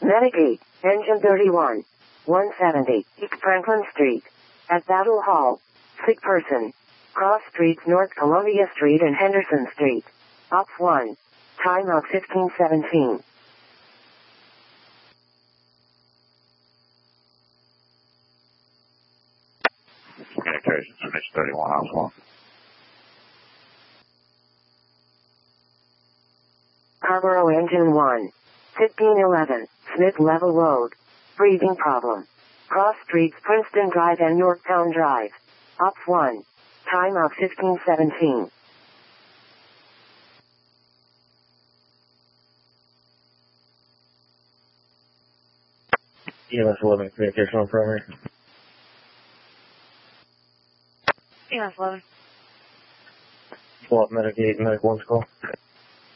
Medicaid, Engine 31, 170, East Franklin Street. At Battle Hall. Sick person. Cross Streets, North Columbia Street and Henderson Street. Op 1. Time of 1517. Communications, Finish 31, House 1. Scarborough Engine 1. 1511, Smith Level Road. Breathing problem. Cross Streets, Princeton Drive and Yorktown Drive. Op 1. Time of 1517. EMS 11, communication on primary. EMS 11. Pull up Medicaid, Medic 1's call.